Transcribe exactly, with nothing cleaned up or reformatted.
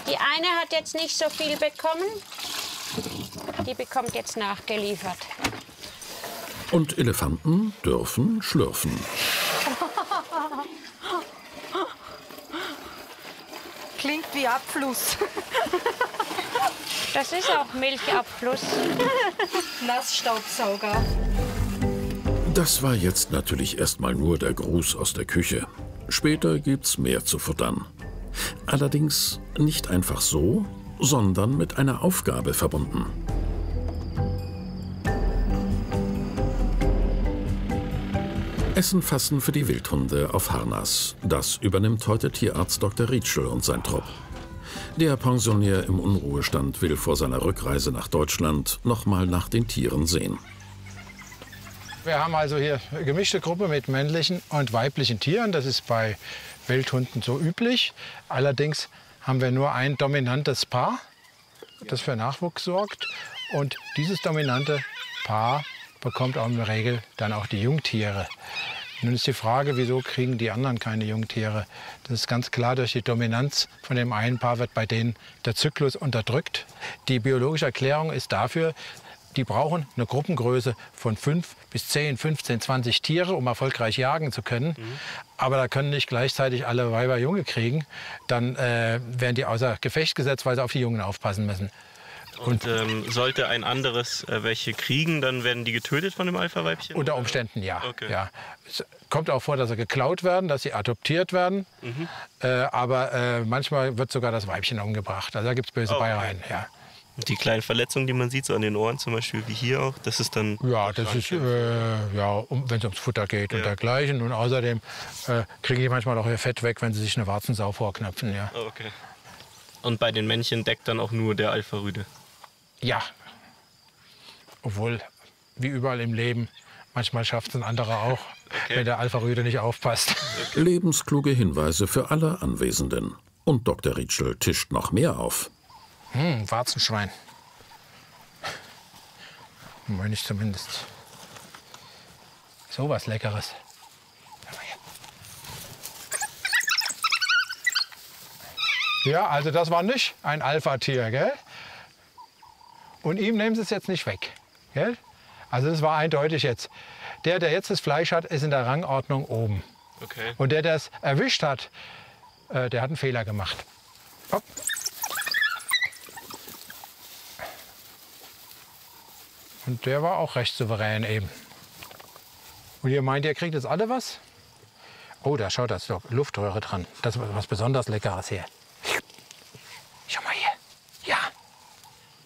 Die eine hat jetzt nicht so viel bekommen. Die bekommt jetzt nachgeliefert. Und Elefanten dürfen schlürfen. Klingt wie Abfluss. Das ist auch Milchabfluss. Nassstaubsauger. Das war jetzt natürlich erstmal nur der Gruß aus der Küche. Später gibt's mehr zu futtern. Allerdings nicht einfach so, sondern mit einer Aufgabe verbunden. Essen fassen für die Wildhunde auf Harnas. Das übernimmt heute Tierarzt Doktor Rietschel und sein Trupp. Der Pensionär im Unruhestand will vor seiner Rückreise nach Deutschland noch mal nach den Tieren sehen. Wir haben also hier eine gemischte Gruppe mit männlichen und weiblichen Tieren. Das ist bei Wildhunden so üblich. Allerdings haben wir nur ein dominantes Paar, das für Nachwuchs sorgt. Und dieses dominante Paar bekommt auch in der Regel dann auch die Jungtiere. Nun ist die Frage, wieso kriegen die anderen keine Jungtiere? Das ist ganz klar, durch die Dominanz von dem einen Paar wird bei denen der Zyklus unterdrückt. Die biologische Erklärung ist dafür, die brauchen eine Gruppengröße von fünf bis zehn, fünfzehn, zwanzig Tiere, um erfolgreich jagen zu können. Mhm. Aber da können nicht gleichzeitig alle Weiber Junge kriegen. Dann äh, werden die außer Gefecht gesetzt, weil sie auf die Jungen aufpassen müssen. Und, Und ähm, sollte ein anderes äh, welche kriegen, dann werden die getötet von dem Alpha-Weibchen? Unter Umständen ja. Okay. ja. Es kommt auch vor, dass sie geklaut werden, dass sie adoptiert werden. Mhm. Äh, aber äh, manchmal wird sogar das Weibchen umgebracht. Also da gibt es böse oh, okay. Beireien. Ja. Und die kleinen Verletzungen, die man sieht, so an den Ohren zum Beispiel, wie hier auch, das ist dann... Ja, das ist, äh, ja, um, wenn es ums Futter geht ja. und dergleichen. Und außerdem äh, kriegen die manchmal auch ihr Fett weg, wenn sie sich eine Warzensau vorknöpfen. Ja. Oh, okay. Und bei den Männchen deckt dann auch nur der Alpha-Rüde? Ja. Obwohl, wie überall im Leben, manchmal schafft es ein anderer auch, okay. wenn der Alpha-Rüde nicht aufpasst. Okay. Lebenskluge Hinweise für alle Anwesenden. Und Doktor Rietschel tischt noch mehr auf. Hm, Warzenschwein. Meine ich zumindest. So was Leckeres. Ja, also das war nicht ein Alpha-Tier, gell? Und ihm nehmen sie es jetzt nicht weg, gell? Also das war eindeutig jetzt. Der, der jetzt das Fleisch hat, ist in der Rangordnung oben. Okay. Und der, der es erwischt hat, äh, der hat einen Fehler gemacht. Hopp. Und der war auch recht souverän eben. Und ihr meint, ihr kriegt jetzt alle was? Oh, da schaut das doch Luftröhre dran. Das ist was besonders Leckeres hier.